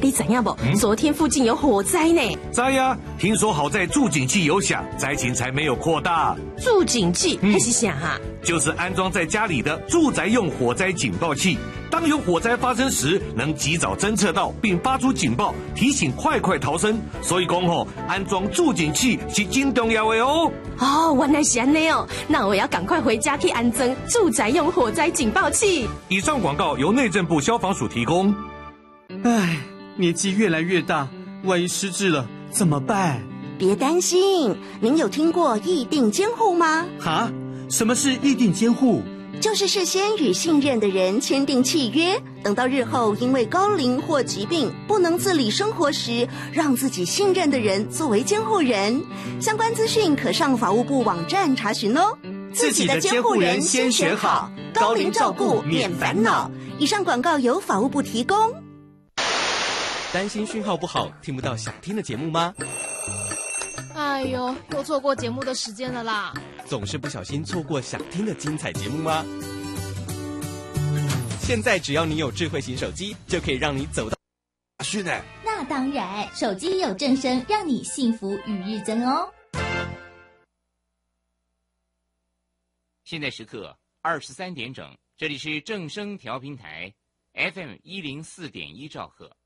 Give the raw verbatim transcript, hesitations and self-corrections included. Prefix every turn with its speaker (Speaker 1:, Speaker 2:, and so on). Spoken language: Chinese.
Speaker 1: 你知影不？嗯、昨天附近有火灾呢。
Speaker 2: 知呀，听说好在助警器有响，灾情才没有扩大。
Speaker 1: 助警器那、嗯、是啥啊？
Speaker 2: 就是安装在家里的住宅用火灾警报器。当有火灾发生时，能及早侦测到并发出警报，提醒快快逃生。所以讲吼，安装助警器是真重要的哦。
Speaker 1: 哦，原来是安尼哦，那我要赶快回家去安装住宅用火灾警报器。
Speaker 2: 以上广告由内政部消防署提供。
Speaker 3: 唉，年纪越来越大，万一失智了怎么办？
Speaker 4: 别担心，您有听过议定监护吗？
Speaker 3: 哈？什么是议定监护？
Speaker 4: 就是事先与信任的人签订契约，等到日后因为高龄或疾病不能自理生活时，让自己信任的人作为监护人。相关资讯可上法务部网站查询哦。
Speaker 3: 自己的监护人先选好，高龄照顾免烦恼。
Speaker 4: 以上广告由法务部提供。
Speaker 5: 担心讯号不好，听不到想听的节目吗？
Speaker 6: 哎呦，又错过节目的时间了啦！
Speaker 5: 总是不小心错过想听的精彩节目吗？现在只要你有智慧型手机，就可以让你走到
Speaker 2: 是的。
Speaker 7: 那当然，手机有正声，让你幸福与日增哦。
Speaker 8: 现在时刻二十三点整，这里是正声调频台 F M 一零四点一兆赫。